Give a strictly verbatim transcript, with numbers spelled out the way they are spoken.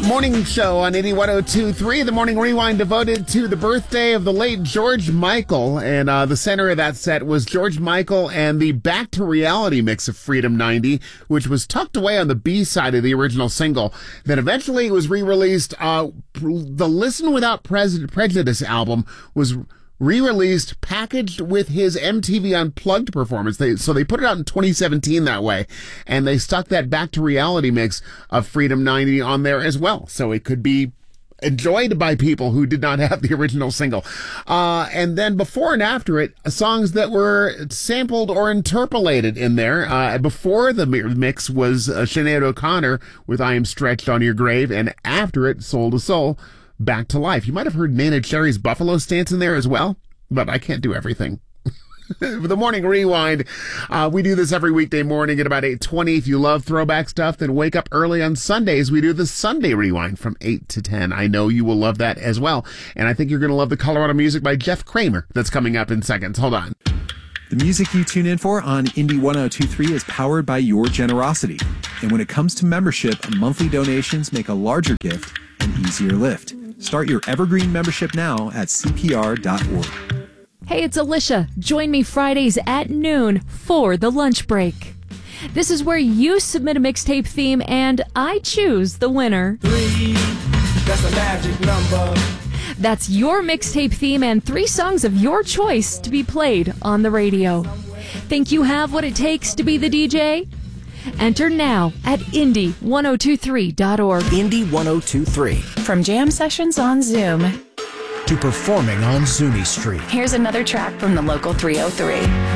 Morning show on eighty-one oh two point three, the Morning Rewind devoted to the birthday of the late George Michael. And uh, the center of that set was George Michael and the Back to Reality mix of Freedom ninety, which was tucked away on the B side of the original single. Then eventually it was re-released. Uh, the Listen Without Pre- Prejudice album was re-released, packaged with his M T V Unplugged performance. They, so they put it out in twenty seventeen that way, and they stuck that Back to Reality mix of Freedom ninety on there as well, so it could be enjoyed by people who did not have the original single. Uh, and then before and after it, songs that were sampled or interpolated in there. Uh, before the mix was uh, Sinead O'Connor with I Am Stretched on Your Grave, and after it, Soul to Soul, Back to Life. You might have heard Nana Cherry's Buffalo Stance in there as well, but I can't do everything. The Morning Rewind. Uh, we do this every weekday morning at about eight twenty. If you love throwback stuff, then wake up early on Sundays. We do the Sunday Rewind from eight to ten. I know you will love that as well. And I think you're going to love the Colorado music by Jeff Kramer that's coming up in seconds. Hold on. The music you tune in for on Indie one oh two point three is powered by your generosity. And when it comes to membership, monthly donations make a larger gift an easier lift. Start your Evergreen membership now at C P R dot org. Hey, it's Alicia. Join me Fridays at noon for the lunch break. This is where you submit a mixtape theme and I choose the winner. Three, that's a magic number. That's your mixtape theme and three songs of your choice to be played on the radio. Think you have what it takes to be the D J? Enter now at Indie one oh two three dot org. Indie one oh two point three. From jam sessions on Zoom to performing on Zuni Street. Here's another track from the local three oh three.